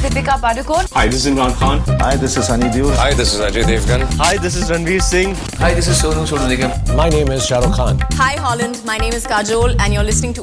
Deepika Padukone. Hi, this is Imran Khan. Hi, this is Sunny Deol. Hi, this is Ajay Devgan. Hi, this is Ranveer Singh. Hi, this is Sonu Nigam. My name is Shah Rukh Khan. Hi Holland, my name is Kajol and you're listening to